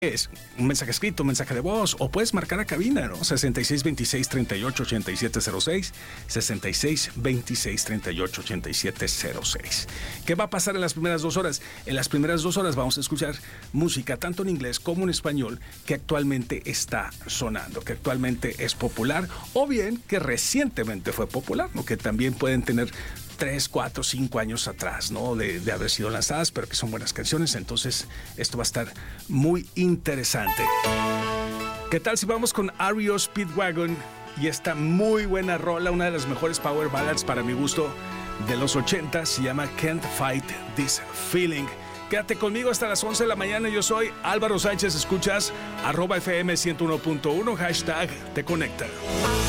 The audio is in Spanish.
Es un mensaje escrito, un mensaje de voz, o puedes marcar a cabina, ¿no? 6626-388706, 6626-388706. ¿Qué va a pasar en las primeras 2 horas? En las primeras 2 horas vamos a escuchar música, tanto en inglés como en español, que actualmente está sonando, que actualmente es popular, o bien que recientemente fue popular, ¿no? Que también pueden tener 3, 4, 5 años atrás, ¿no? De haber sido lanzadas, pero que son buenas canciones. Entonces, esto va a estar muy interesante. ¿Qué tal si vamos con REO Speedwagon y esta muy buena rola, una de las mejores power ballads para mi gusto de los 80, se llama Can't Fight This Feeling? Quédate conmigo hasta las 11 de la mañana. Yo soy Álvaro Sánchez. Escuchas @FM 101.1, hashtag Te Conecta.